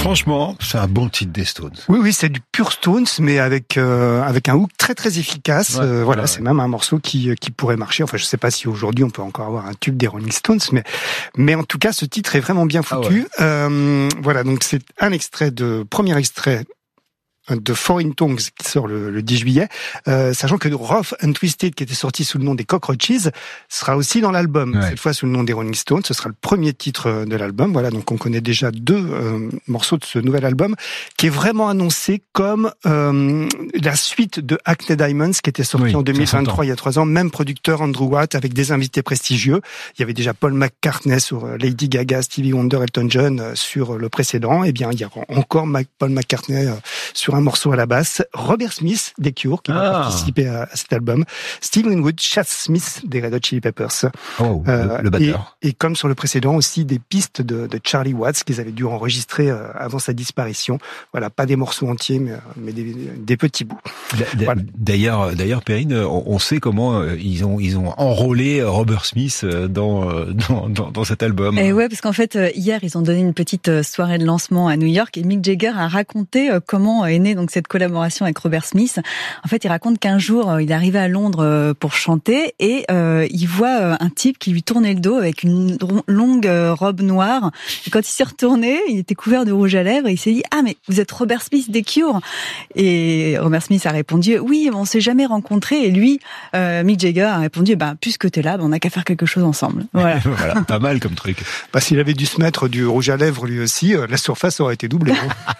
Franchement, c'est un bon titre des Stones. Oui, c'est du pur Stones, mais avec un hook très très efficace. Ouais, c'est même un morceau qui pourrait marcher. Enfin, je sais pas si aujourd'hui on peut encore avoir un tube des Rolling Stones, mais en tout cas, ce titre est vraiment bien foutu. Donc c'est un premier extrait de Foreign Tongues qui sort le 10 juillet, sachant que Rough and Twisted, qui était sorti sous le nom des Cockroaches, sera aussi dans l'album, cette fois sous le nom des Rolling Stones. Ce sera le premier titre de l'album. Voilà, donc on connaît déjà 2 morceaux de ce nouvel album, qui est vraiment annoncé comme la suite de Hackney Diamonds, qui était sorti en 2023, il y a 3 ans. Même producteur, Andrew Watt, avec des invités prestigieux. Il y avait déjà Paul McCartney sur Lady Gaga, Stevie Wonder, Elton John sur le précédent. Eh bien, il y aura encore Paul McCartney sur un morceau à la basse, Robert Smith des Cure qui va participer à cet album, Steve Winwood, Chad Smith des Red Hot Chili Peppers, le batteur. Et comme sur le précédent aussi des pistes de Charlie Watts qu'ils avaient dû enregistrer avant sa disparition. Voilà, pas des morceaux entiers, mais des petits bouts. Voilà. D'ailleurs, Perrine, on sait comment ils ont enrôlé Robert Smith dans cet album. Et ouais, parce qu'en fait hier ils ont donné une petite soirée de lancement à New York et Mick Jagger a raconté comment est née donc cette collaboration avec Robert Smith. En fait, il raconte qu'un jour, il est arrivé à Londres pour chanter et il voit un type qui lui tournait le dos avec une longue robe noire. Et quand il s'est retourné, il était couvert de rouge à lèvres et il s'est dit « Ah, mais vous êtes Robert Smith des Cure ?» Et Robert Smith a répondu « Oui, on s'est jamais rencontrés. » Et lui, Mick Jagger a répondu « Puisque t'es là, on n'a qu'à faire quelque chose ensemble. » Voilà. Voilà, pas mal comme truc. S'il avait dû se mettre du rouge à lèvres lui aussi, la surface aurait été doublée.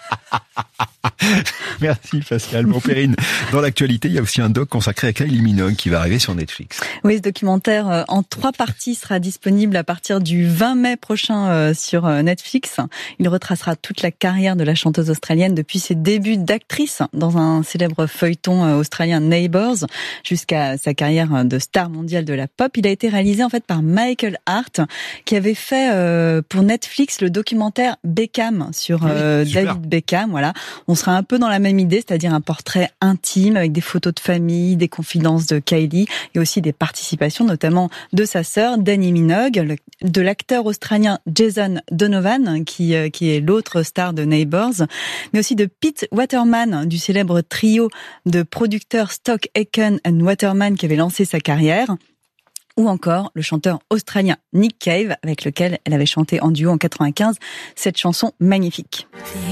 Merci Pascal. Bon, Perrine, dans l'actualité, il y a aussi un doc consacré à Kylie Minogue qui va arriver sur Netflix. Oui, ce documentaire en 3 parties sera disponible à partir du 20 mai prochain sur Netflix. Il retracera toute la carrière de la chanteuse australienne depuis ses débuts d'actrice dans un célèbre feuilleton australien Neighbours jusqu'à sa carrière de star mondiale de la pop. Il a été réalisé en fait par Michael Hart qui avait fait pour Netflix le documentaire Beckham sur David Beckham. Voilà. On sera un peu dans la même idée, c'est-à-dire un portrait intime avec des photos de famille, des confidences de Kylie et aussi des participations notamment de sa sœur Dannii Minogue, de l'acteur australien Jason Donovan qui est l'autre star de Neighbours, mais aussi de Pete Waterman du célèbre trio de producteurs Stock Aitken and Waterman qui avait lancé sa carrière. Ou encore le chanteur australien Nick Cave, avec lequel elle avait chanté en duo en 95 cette chanson magnifique.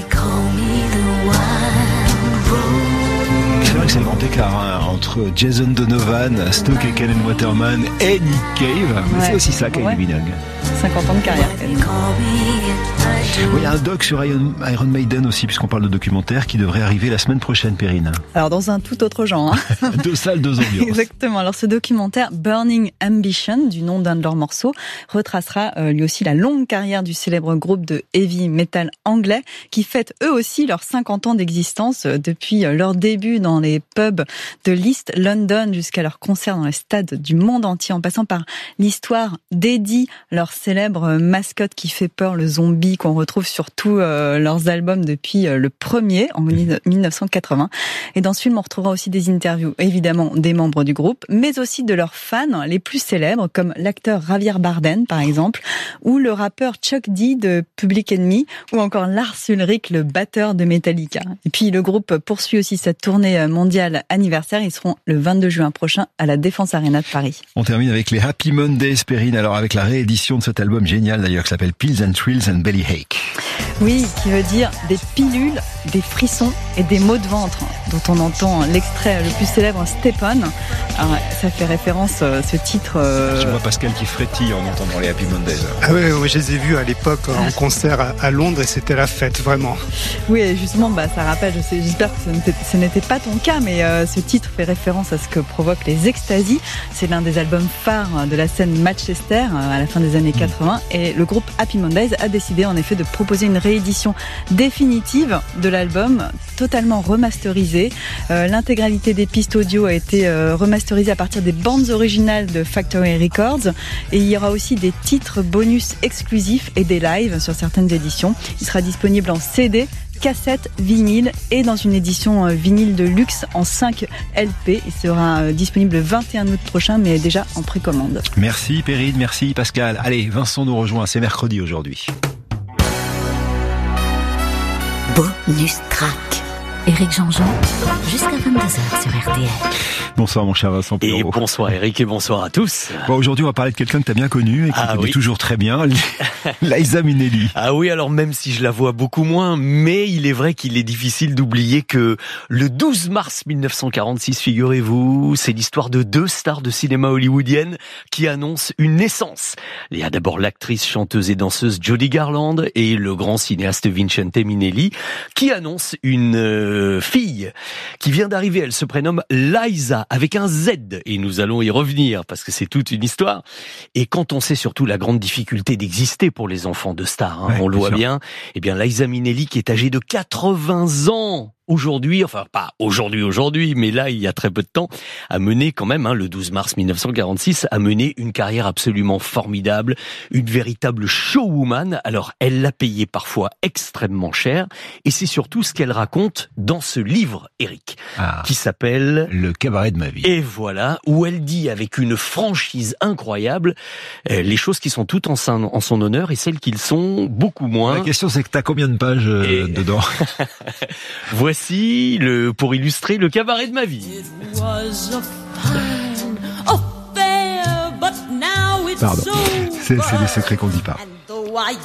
C'est vrai que c'est le grand écart entre Jason Donovan, Stock Aitken and Waterman et Nick Cave. Mais c'est aussi ça, Kylie Minogue. 50 ans de carrière. Oui, il y a un doc sur Iron Maiden aussi, puisqu'on parle de documentaire, qui devrait arriver la semaine prochaine, Perrine. Alors, dans un tout autre genre. 2 salles, 2 ambiances. Exactement. Alors, ce documentaire, Burning Ambition, du nom d'un de leurs morceaux, retracera lui aussi la longue carrière du célèbre groupe de heavy metal anglais, qui fête eux aussi leurs 50 ans d'existence depuis leur début dans les pubs de l'East London jusqu'à leurs concerts dans les stades du monde entier, en passant par l'histoire d'Eddie, leur célèbre mascotte qui fait peur, le zombie qu'on retrouve sur tous leurs albums depuis le premier en 1980. Et dans ce film, on retrouvera aussi des interviews, évidemment, des membres du groupe, mais aussi de leurs fans les plus célèbres, comme l'acteur Javier Bardem, par exemple, ou le rappeur Chuck D de Public Enemy, ou encore Lars Ulrich, le batteur de Metallica. Et puis, le groupe poursuit aussi sa tournée mondiale anniversaire. Ils seront le 22 juin prochain à la Défense Arena de Paris. On termine avec les Happy Mondays, Perrine. Alors, avec la réédition de cet album génial, d'ailleurs, qui s'appelle Pills and Thrills and Bellyache. Oui, qui veut dire des pilules, des frissons et des maux de ventre, dont on entend l'extrait le plus célèbre, Step On. Alors, ça fait référence, ce titre... Je vois Pascal qui frétille en entendant les Happy Mondays. Ah oui, je les ai vus à l'époque en concert à Londres et c'était la fête, vraiment. Oui, et justement, ça rappelle, j'espère que ce n'était pas ton cas, mais ce titre fait référence à ce que provoquent les Ecstasy. C'est l'un des albums phares de la scène Manchester à la fin des années 80 et le groupe Happy Mondays a décidé en effet de proposer une réédition définitive de l'album, totalement remasterisée. L'intégralité des pistes audio a été remasterisée à partir des bandes originales de Factory Records et il y aura aussi des titres bonus exclusifs et des lives sur certaines éditions. Il sera disponible en CD, cassette, vinyle et dans une édition vinyle de luxe en 5 LP. Il sera disponible le 21 août prochain, mais déjà en précommande. Merci Perrine, merci Pascal. Allez, Vincent nous rejoint, c'est mercredi aujourd'hui. Bonus track. Éric Jean-Jean, jusqu'à 22h sur RTL. Bonsoir mon cher Vincent Perrault. Et bonsoir Éric et bonsoir à tous. Bon, aujourd'hui on va parler de quelqu'un que tu as bien connu et qui connaît toujours très bien, Liza Minnelli. Ah oui, alors même si je la vois beaucoup moins, mais il est vrai qu'il est difficile d'oublier que le 12 mars 1946, figurez-vous, c'est l'histoire de deux stars de cinéma hollywoodienne qui annoncent une naissance. Il y a d'abord l'actrice, chanteuse et danseuse Judy Garland et le grand cinéaste Vincente Minnelli qui annoncent une fille qui vient d'arriver. Elle se prénomme Liza avec un Z et nous allons y revenir parce que c'est toute une histoire. Et quand on sait surtout la grande difficulté d'exister pour les enfants de stars, on le voit bien, eh bien Liza Minnelli qui est âgée de 80 ans aujourd'hui, enfin pas aujourd'hui, mais là il y a très peu de temps, a mené quand même, le 12 mars 1946, a mené une carrière absolument formidable, une véritable showwoman. Alors elle l'a payé parfois extrêmement cher, et c'est surtout ce qu'elle raconte dans ce livre, Éric, qui s'appelle Le cabaret de ma vie. Et voilà, où elle dit avec une franchise incroyable les choses qui sont toutes en son honneur et celles qui le sont beaucoup moins. La question c'est que t'as combien de pages dedans? Voici pour illustrer le cabaret de ma vie. Pardon, c'est des secrets qu'on dit pas.